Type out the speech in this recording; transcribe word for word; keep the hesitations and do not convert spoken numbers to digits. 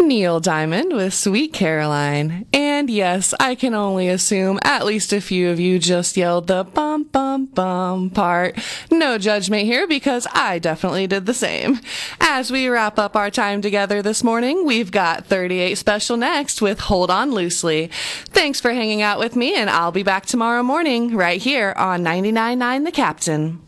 Neil Diamond with Sweet Caroline. And yes, I can only assume at least a few of you just yelled the bum bum bum part. No judgment here because I definitely did the same. As we wrap up our time together this morning, we've got thirty-eight Special next with Hold On Loosely. Thanks for hanging out with me, and I'll be back tomorrow morning right here on ninety-nine point nine The Captain.